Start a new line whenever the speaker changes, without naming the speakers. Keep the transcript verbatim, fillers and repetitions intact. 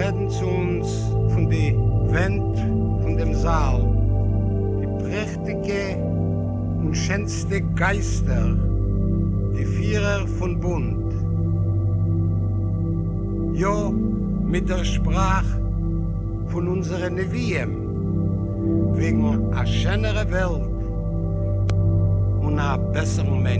reden zu uns von die Wand von dem Saal, die prächtige und schönste Geister, die Vierer von Bund. Ja, mit der Sprache von unseren Neviem, wegen einer schöneren Welt und einer besseren Mensch.